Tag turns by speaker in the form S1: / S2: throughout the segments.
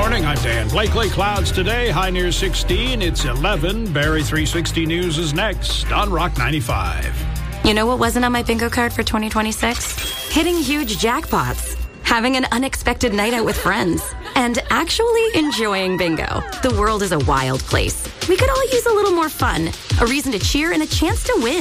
S1: morning. I'm Dan Blakely. Clouds today, high near 16. It's 11. Barrie 360 News is next on Rock 95.
S2: You know what wasn't on my bingo card for 2026? Hitting huge jackpots, having an unexpected night out with friends, and actually enjoying bingo. The world is a wild place. We could all use a little more fun, a reason to cheer, and a chance to win.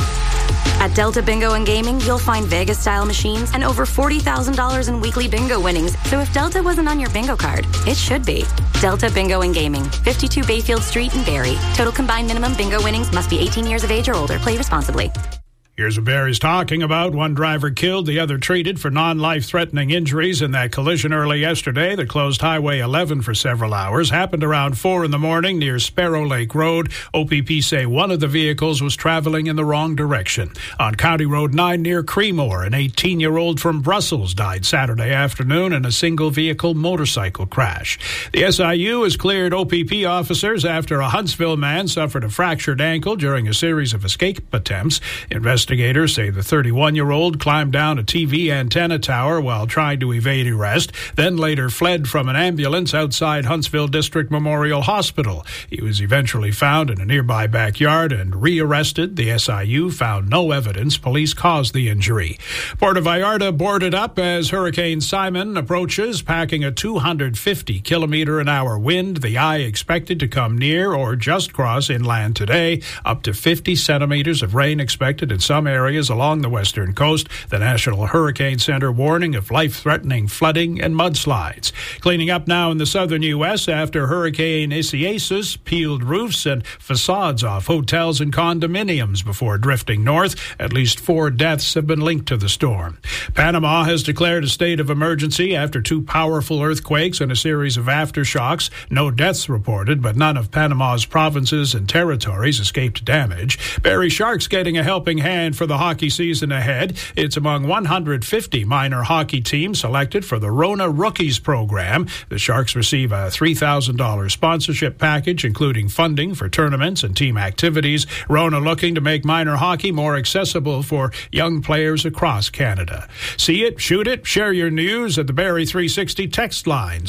S2: At Delta Bingo and Gaming, you'll find Vegas-style machines and over $40,000 in weekly bingo winnings. So if Delta wasn't on your bingo card, it should be. Delta Bingo and Gaming, 52 Bayfield Street in Barrie. Total combined minimum bingo winnings must be 18 years of age or older. Play responsibly.
S1: Here's what Barrie's talking about. One driver killed, the other treated for non-life-threatening injuries in that collision early yesterday that closed Highway 11 for several hours. Happened around 4 in the morning near Sparrow Lake Road. OPP say one of the vehicles was traveling in the wrong direction. On County Road 9 near Creemore, an 18-year-old from Brussels died Saturday afternoon in a single-vehicle motorcycle crash. The SIU has cleared OPP officers after a Huntsville man suffered a fractured ankle during a series of escape attempts. Investigators say the 31-year-old climbed down a TV antenna tower while trying to evade arrest, then later fled from an ambulance outside Huntsville District Memorial Hospital. He was eventually found in a nearby backyard and rearrested. The SIU found no evidence police caused the injury. Puerto Vallarta boarded up as Hurricane Simon approaches, packing a 250-kilometer-an-hour wind. The eye expected to come near or just cross inland today. Up to 50 centimeters of rain expected in some areas along the western coast. The National Hurricane Center warning of life-threatening flooding and mudslides. Cleaning up now in the southern U.S. after Hurricane Isaias peeled roofs and facades off hotels and condominiums before drifting north. At least 4 deaths have been linked to the storm. Panama has declared a state of emergency after 2 powerful earthquakes and a series of aftershocks. No deaths reported, but none of Panama's provinces and territories escaped damage. Barrie Sharks getting a helping hand for the hockey season ahead. It's among 150 minor hockey teams selected for the Rona Rookies program. The Sharks receive a $3,000 sponsorship package, including funding for tournaments and team activities. Rona looking to make minor hockey more accessible for young players across Canada. See it, shoot it, share your news at the Barrie 360 text line,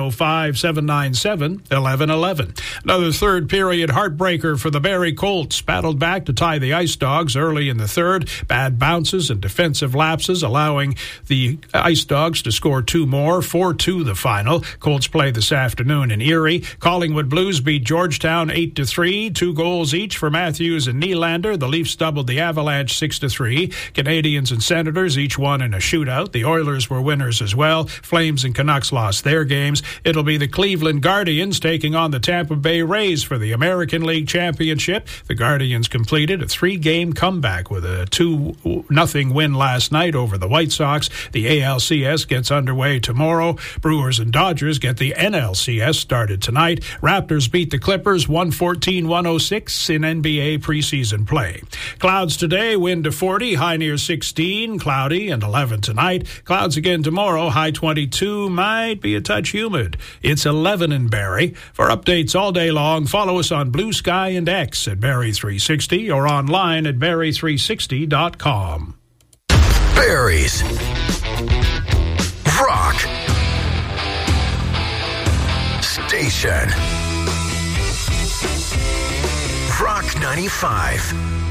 S1: 705-797-1111. Another third period heartbreaker for the Barrie Colts. Battled back to tie the Ice Dogs early in the third. Bad bounces and defensive lapses allowing the Ice Dogs to score 2 more. 4-2 the final. Colts play this afternoon in Erie. Collingwood Blues beat Georgetown 8-3. 2 goals each for Matthews and Nylander. The Leafs doubled the Avalanche 6-3. Canadians and Senators each won in a shootout. The Oilers were winners as well. Flames and Canucks lost their games. It'll be the Cleveland Guardians taking on the Tampa Bay Rays for the American League Championship. The Guardians completed a 3-game comeback with a 2-0 win last night over the White Sox. The ALCS gets underway tomorrow. Brewers and Dodgers get the NLCS started tonight. Raptors beat the Clippers 114-106 in NBA preseason play. Clouds today, wind to 40, high near 16, cloudy and 11 tonight. Clouds again tomorrow, high 22, might be a touch humid. It's 11 in Barrie. For updates all day long, follow us on Blue Sky and X at Barrie 360 or online at Barrie360.com.
S3: Barrie's Rock Station. Rock 95.